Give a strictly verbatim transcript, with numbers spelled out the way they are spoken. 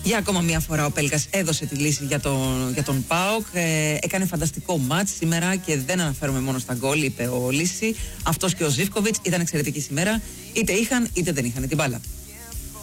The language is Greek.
Για ακόμα μία φορά ο Πέλκας έδωσε τη λύση για τον, για τον ΠΑΟΚ. Ε, έκανε φανταστικό μάτς σήμερα και δεν αναφέρομαι μόνο στα γκολ, είπε ο Λύση. Αυτός και ο Ζίβκοβιτς ήταν εξαιρετική σήμερα. Είτε είχαν είτε δεν είχαν την μπάλα.